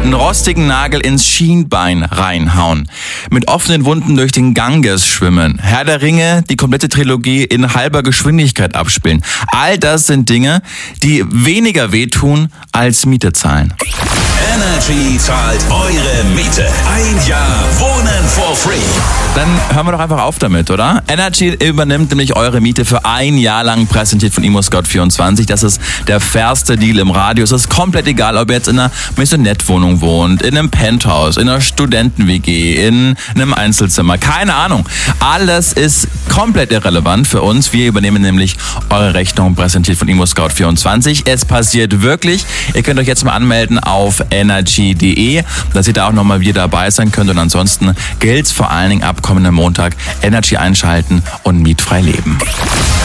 einen rostigen Nagel ins Schienbein reinhauen, mit offenen Wunden durch den Ganges schwimmen, Herr der Ringe, die komplette Trilogie in halber Geschwindigkeit abspielen. All das sind Dinge, die weniger wehtun als Miete zahlen. Energy zahlt eure Miete. Ein Jahr Wohnen for free. Dann hören wir doch einfach auf damit, oder? Energy übernimmt nämlich eure Miete für ein Jahr lang, präsentiert von ImmoScout24. Das ist der fairste Deal im Radio. Es ist komplett egal, ob ihr jetzt in einer Maisonette-Wohnung wohnt, in einem Penthouse, in einer Studenten-WG, in einem Einzelzimmer. Keine Ahnung. Alles ist komplett irrelevant für uns. Wir übernehmen nämlich eure Rechnung, präsentiert von ImmoScout24. Es passiert wirklich. Ihr könnt euch jetzt mal anmelden auf energy.de, dass ihr da auch nochmal wieder dabei sein könnt. Und ansonsten gilt es vor allen Dingen ab kommenden Montag: Energy einschalten und mietfrei leben.